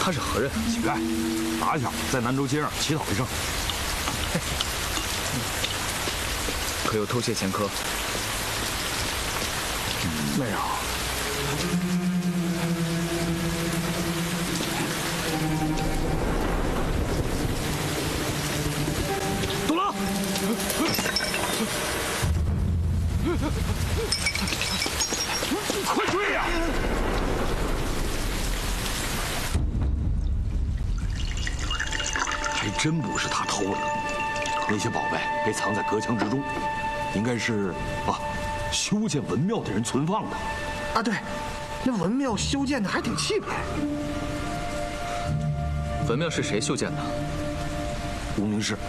他是何人？ 乞丐，打小在南州街上乞讨为生。 可有偷窃前科？ 没有。 杜郎，快追呀！还真不是他偷的，那些宝贝被藏在隔墙之中，应该是修建文庙的人存放的。 啊，对，那文庙修建的还挺气派。 文庙是谁修建的？ 无名氏。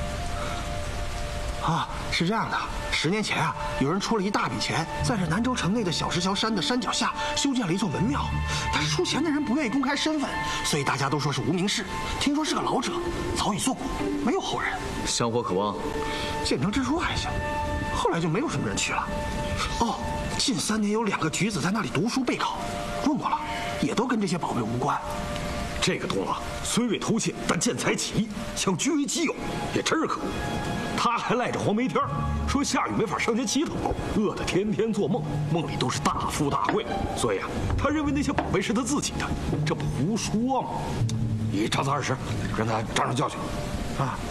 啊，是这样的，10年前啊，有人出了一大笔钱，在这南州城内的小石桥山的山脚下修建了一座文庙。但是出钱的人不愿意公开身份，所以大家都说是无名氏。听说是个老者，早已作古，没有后人。 香火可望。 建成之初还行，后来就没有什么人去了。哦，近3年有2个举子在那里读书备考，问过了，也都跟这些宝贝无关。 这个东郎虽未偷窃，但见财起意，想据为己有，也真是可恶。他还赖着黄梅天，说下雨没法上街乞讨，饿得天天做梦，梦里都是大富大贵，所以他认为那些宝贝是他自己的，这不胡说吗？你张3、20，让他长长教训。 啊，